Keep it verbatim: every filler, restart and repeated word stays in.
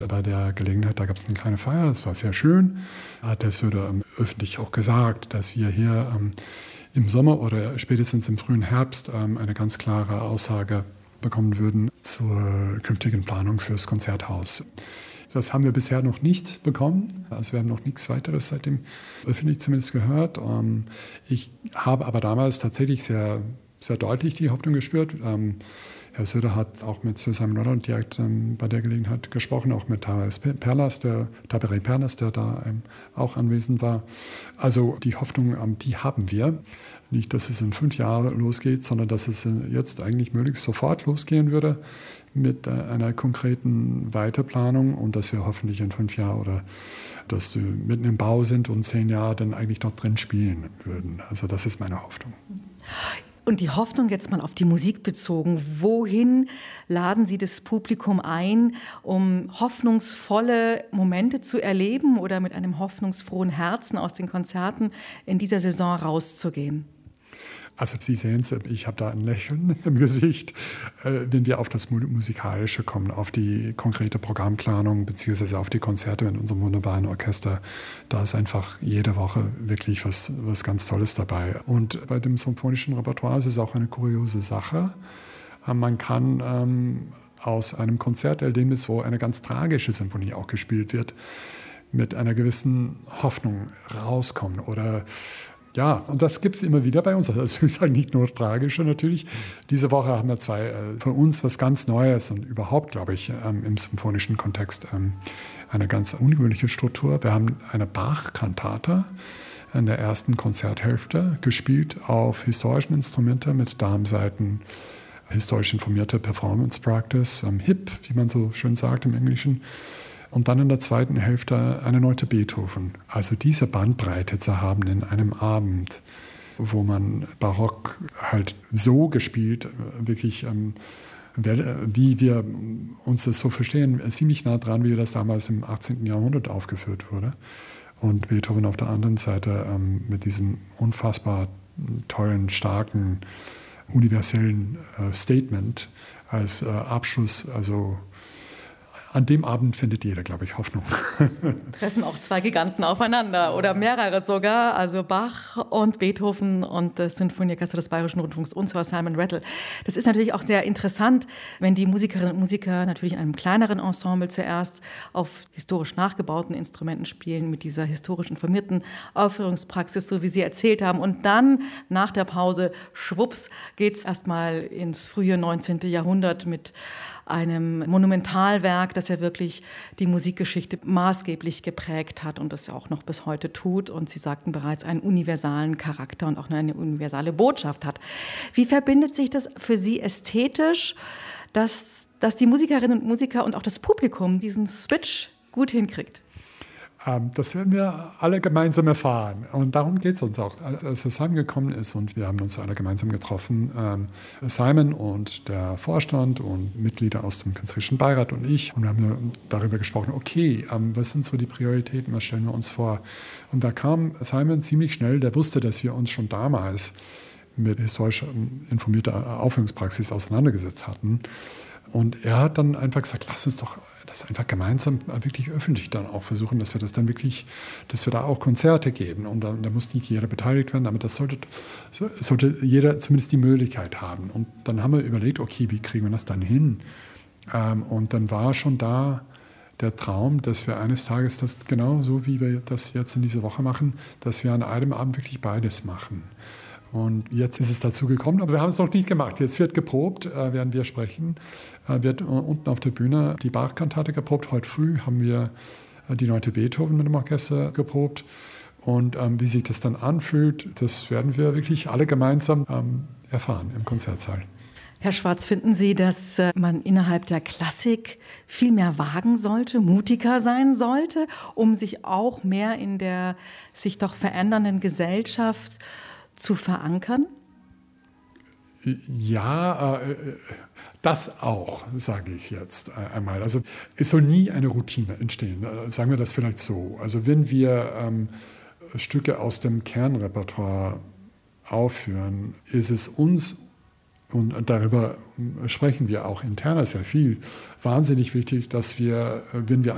Bei der Gelegenheit, da gab es eine kleine Feier, es war sehr schön. Hat der Söder ähm, öffentlich auch gesagt, dass wir hier ähm, im Sommer oder spätestens im frühen Herbst ähm, eine ganz klare Aussage bekommen würden zur künftigen Planung fürs Konzerthaus. Das haben wir bisher noch nicht bekommen. Also wir haben noch nichts weiteres seitdem öffentlich zumindest gehört. Ähm, ich habe aber damals tatsächlich sehr, sehr deutlich die Hoffnung gespürt. Ähm, Herr Söder hat auch mit Simon Ronald direkt ähm, bei der Gelegenheit gesprochen, auch mit Tabaré Perlas, der, Tabaré Perlas, der da ähm, auch anwesend war. Also die Hoffnung, ähm, die haben wir. Nicht, dass es in fünf Jahren losgeht, sondern dass es jetzt eigentlich möglichst sofort losgehen würde mit äh, einer konkreten Weiterplanung und dass wir hoffentlich in fünf Jahren oder dass wir mitten im Bau sind und zehn Jahre dann eigentlich dort drin spielen würden. Also das ist meine Hoffnung. Und die Hoffnung jetzt mal auf die Musik bezogen. Wohin laden Sie das Publikum ein, um hoffnungsvolle Momente zu erleben oder mit einem hoffnungsfrohen Herzen aus den Konzerten in dieser Saison rauszugehen? Also Sie sehen es, ich habe da ein Lächeln im Gesicht, äh, wenn wir auf das Musikalische kommen, auf die konkrete Programmplanung beziehungsweise auf die Konzerte mit unserem wunderbaren Orchester. Da ist einfach jede Woche wirklich was, was ganz Tolles dabei. Und bei dem symphonischen Repertoire ist es auch eine kuriose Sache. Äh, man kann ähm, aus einem Konzerterlebnis, wo eine ganz tragische Symphonie auch gespielt wird, mit einer gewissen Hoffnung rauskommen oder ja, und das gibt es immer wieder bei uns. Also ich sage nicht nur tragische natürlich. Diese Woche haben wir zwei äh, von uns was ganz Neues und überhaupt, glaube ich, ähm, im symphonischen Kontext ähm, eine ganz ungewöhnliche Struktur. Wir haben eine Bach-Kantate in der ersten Konzerthälfte gespielt auf historischen Instrumenten mit Darmsaiten, historisch informierte Performance Practice, ähm, Hip, wie man so schön sagt im Englischen. Und dann in der zweiten Hälfte eine neunte Beethoven. Also diese Bandbreite zu haben in einem Abend, wo man Barock halt so gespielt, wirklich, ähm, wie wir uns das so verstehen, ziemlich nah dran, wie das damals im achtzehnten Jahrhundert aufgeführt wurde. Und Beethoven auf der anderen Seite ähm, mit diesem unfassbar tollen, starken, universellen äh, Statement als äh, Abschluss, also an dem Abend findet jeder, glaube ich, Hoffnung. Treffen auch zwei Giganten aufeinander oder mehrere sogar, also Bach und Beethoven und das Sinfonieorchester des Bayerischen Rundfunks und zwar Simon Rattle. Das ist natürlich auch sehr interessant, wenn die Musikerinnen und Musiker natürlich in einem kleineren Ensemble zuerst auf historisch nachgebauten Instrumenten spielen, mit dieser historisch informierten Aufführungspraxis, so wie Sie erzählt haben. Und dann nach der Pause, schwupps, geht es erstmal ins frühe neunzehnte Jahrhundert mit einem Monumentalwerk, das ja wirklich die Musikgeschichte maßgeblich geprägt hat und das ja auch noch bis heute tut. Und Sie sagten bereits, einen universalen Charakter und auch eine universale Botschaft hat. Wie verbindet sich das für Sie ästhetisch, dass, dass die Musikerinnen und Musiker und auch das Publikum diesen Switch gut hinkriegt? Das werden wir alle gemeinsam erfahren. Und darum geht es uns auch. Als Simon gekommen ist und wir haben uns alle gemeinsam getroffen, Simon und der Vorstand und Mitglieder aus dem künstlerischen Beirat und ich, und wir haben darüber gesprochen, okay, was sind so die Prioritäten, was stellen wir uns vor? Und da kam Simon ziemlich schnell, der wusste, dass wir uns schon damals mit historisch informierter Aufführungspraxis auseinandergesetzt hatten. Und er hat dann einfach gesagt, lass uns doch das einfach gemeinsam wirklich öffentlich dann auch versuchen, dass wir das dann wirklich, dass wir da auch Konzerte geben. Und da, da muss nicht jeder beteiligt werden, aber das sollte, sollte jeder zumindest die Möglichkeit haben. Und dann haben wir überlegt, okay, wie kriegen wir das dann hin? Ähm, und dann war schon da der Traum, dass wir eines Tages das genau so, wie wir das jetzt in dieser Woche machen, dass wir an einem Abend wirklich beides machen. Und jetzt ist es dazu gekommen, aber wir haben es noch nicht gemacht. Jetzt wird geprobt, äh, während wir sprechen, äh, wird äh, unten auf der Bühne die Bach-Kantate geprobt. Heute früh haben wir äh, die neunte Beethoven mit dem Orchester geprobt. Und ähm, wie sich das dann anfühlt, das werden wir wirklich alle gemeinsam ähm, erfahren im Konzertsaal. Herr Schwarz, finden Sie, dass man innerhalb der Klassik viel mehr wagen sollte, mutiger sein sollte, um sich auch mehr in der sich doch verändernden Gesellschaft zu verankern? Ja, äh, das auch, sage ich jetzt einmal. Also es soll nie eine Routine entstehen, sagen wir das vielleicht so. Also wenn wir ähm, Stücke aus dem Kernrepertoire aufführen, ist es uns, und darüber sprechen wir auch intern sehr viel, wahnsinnig wichtig, dass wir, wenn wir